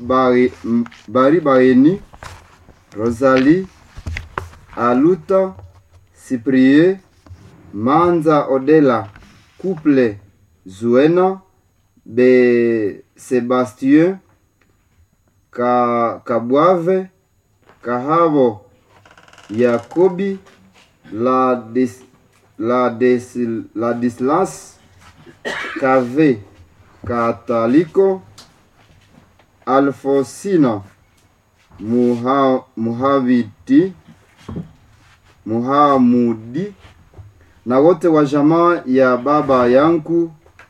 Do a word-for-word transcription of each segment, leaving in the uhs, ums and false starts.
Bari, Bari Barini, Rosalie, Aluta, Cyprien, Manza Odela, Couple, Zuena, Be Sébastien, Ka, Kabwave, Kahabo, Yakobi, La Dis, La Dis, La Dislas, Kave, Kataliko, Alfosina, Muha, Muhaviti, Muhamudi, na wote wa jamaa ya baba yangu,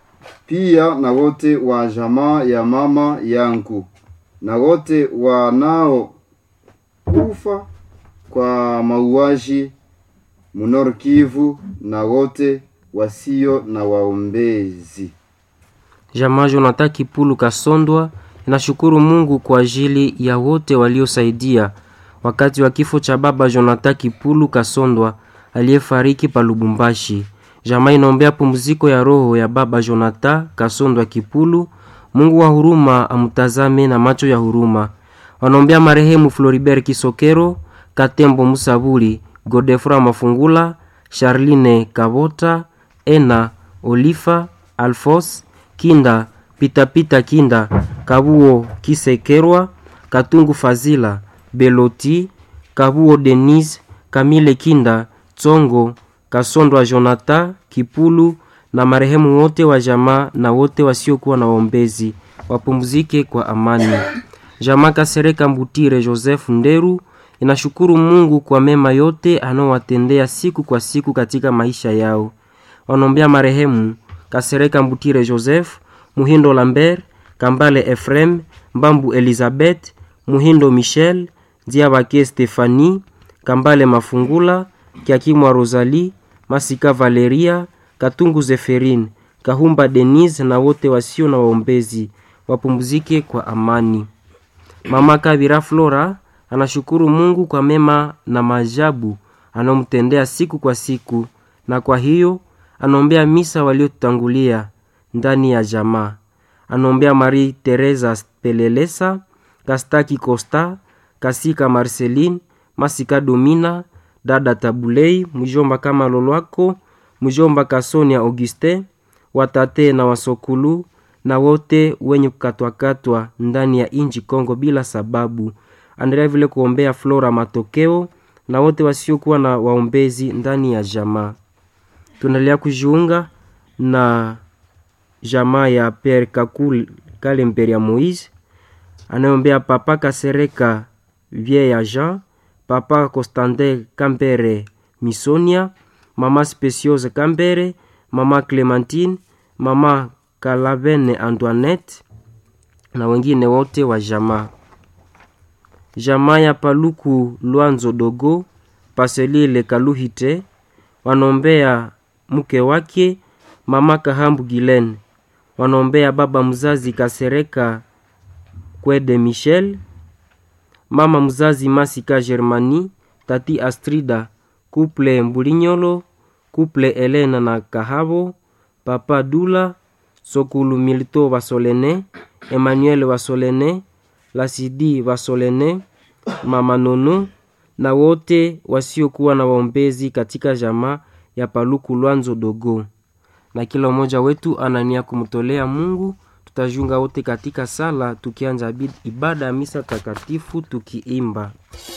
pia na wote wa jamaa ya mama yangu, na wote wanao kufa kwa mauaji Munor Kivu, na wote wasio na waombezi. Jamaa Jonathan Kipulu Kasondwa inashukuru Mungu kwa ajili ya wote waliosaidia wakati wa kifo cha baba Jonathan Kipulu Kasondwa aliyefariki pa Lubumbashi. Jamaa inaombea pumziko ya roho ya baba Jonathan Kasondwa Kipulu. Mungu wa huruma amtazame na macho ya huruma. Wanaombea marehemu Floribert Kisokero, Katembo Musabuli, Godefra Mafungula, Charline Kabota, Ena Olifa, Alfos Kinda, Pita Pita Kinda, Kabuo Kisekerwa, Katungu Fazila, Beloti, Kabuo Denise, Kamile Kinda, Tsongo, Kasondwa Jonathan Kipulu na marehemu wote wa jamaa na wote wasiokuwa na waombezi wapumzike kwa amani. Jamaa Kasereka Mbutire Joseph Nderu inashukuru Mungu kwa mema yote anowatendea siku kwa siku katika maisha yao. Wanaombea marehemu Kasereka Mbutire Joseph, Muhindo Lambert, Kambale Efrem, Mbambu Elizabeth, Muhindo Michel, Diabake Stephanie, Kambale Mafungula, Kiakimwa Rosalie, Masika Valeria, Katungu Zeferine, Kahumba Denise na wote wasio na waombezi wapumzike kwa amani. Mama Kabira Flora anashukuru Mungu kwa mema na maajabu anomtendea siku kwa siku, na kwa hiyo anombea misa waliotangulia ndani ya jamaa. Anombea Marie Teresa Pelelesa, Kastaki Costa, Kasika Marceline, Masika Domina, Dada Tabulei, Mjomba kama Lolwako, Mjomba Kasonia Auguste, watate na wasokulu na wote wenye kukatwa-katwa ndani ya inji Kongo bila sababu. Andrea vile kuombea Flora Matokeo na wote wasiokuwa na waombezi ndani ya jamaa. Tunaendelea kujiunga na jamaa ya Père Kakul Kalemperia Moise, anaombea Papa Kasereka Vieya Jean, Papa Constantin Kampere Misonia, Mama Speciose Kampere, Mama Clementine, Mama Kalavene Antoinette na wengine wote wa jamaa. Jamaa ya Paluku Luanzo Dogo, Paselile Kaluhite, wanombea mke wake Mama Kahambu Gilen, wanombea baba mzazi Kasereka Kwede Michel, mama mzazi Masika Germani, tati Astrida, Couple Mbulinyolo, Couple Elena na Kahabo, Papa Dula, Sokulu Milito Vasolene, Emmanuel Vasolene, Lasidi Vasolene, Mama Nono na wote wasiokuwa na waombezi katika jamaa ya Paluku Luanzo Dogo. Na kila mmoja wetu anania kumtolea Mungu. Tutajunga wote katika sala tukianza ibada ya misa takatifu tukiimba.